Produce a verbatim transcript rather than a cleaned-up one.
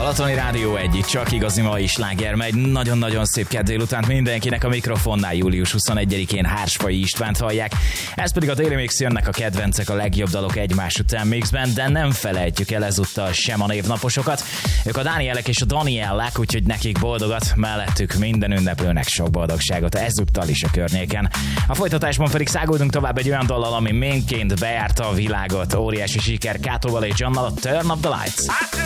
Balatoni Rádió egy, csak igazi mai sláger megy. Nagyon-nagyon szép kedd délután mindenkinek a mikrofonnál. Július huszonegyedikén Hársfai Istvánt hallják. Ez pedig a Daily Mix, jönnek a kedvencek, a legjobb dalok egymás után mixben, de nem felejtjük el ezúttal sem a névnaposokat. Ők a Dánielek és a Daniellák, úgyhogy nekik boldogat, mellettük minden ünneplőnek sok boldogságot ezúttal is a környéken. A folytatásban pedig száguldunk tovább egy olyan dallal, ami mainként bejárta a világot. Óriási siker Kátóval és Johnnal, a Turn Up The Lights.